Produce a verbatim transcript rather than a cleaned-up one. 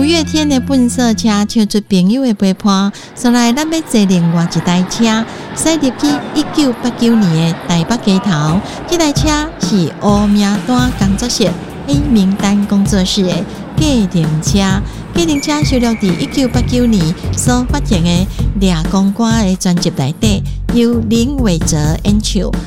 五月天的本色车唱出朋友的陪伴，所来咱要坐另外一台车，驶入去一九八九年的台北街头。这台车是乌名单工作室黑名单工作室的计程车。计程车收录伫一九八九年所发行的《掠公歌》的专辑内底，由林伟哲演唱。